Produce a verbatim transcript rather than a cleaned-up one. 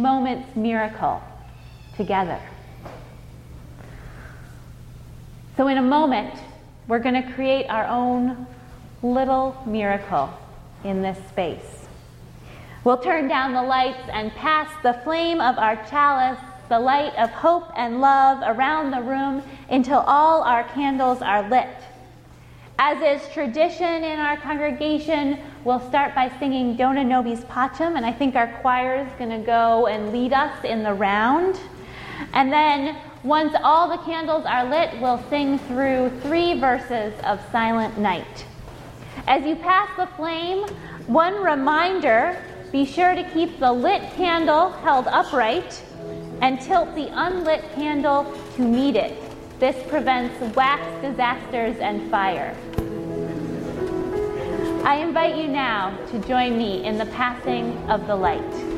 moment's miracle together. So in a moment, we're going to create our own little miracle in this space. We'll turn down the lights and pass the flame of our chalice, the light of hope and love, around the room until all our candles are lit. As is tradition in our congregation, we'll start by singing Dona Nobis Pacem, and I think our choir is going to go and lead us in the round. And then once all the candles are lit, we'll sing through three verses of Silent Night. As you pass the flame, one reminder, be sure to keep the lit candle held upright and tilt the unlit candle to meet it. This prevents wax disasters and fire. I invite you now to join me in the passing of the light.